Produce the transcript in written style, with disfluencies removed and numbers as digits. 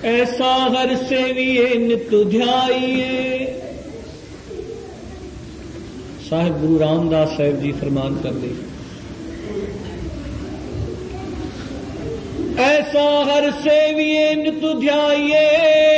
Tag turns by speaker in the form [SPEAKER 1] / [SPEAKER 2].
[SPEAKER 1] ऐसा हर सेविए नित ध्याइए। साहिब गुरु रामदास साहिब जी फरमान कर दे, ऐसा हर सेविए नित ध्याइए